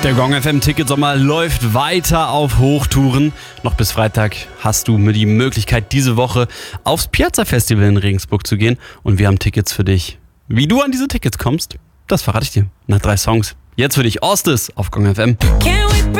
Der Gong FM Ticketsommer läuft weiter auf Hochtouren. Noch bis Freitag hast du die Möglichkeit, diese Woche aufs Piazza Festival in Regensburg zu gehen. Und wir haben Tickets für dich. Wie du an diese Tickets kommst, das verrate ich dir nach 3 Songs. Jetzt für dich Orstes auf Gong FM.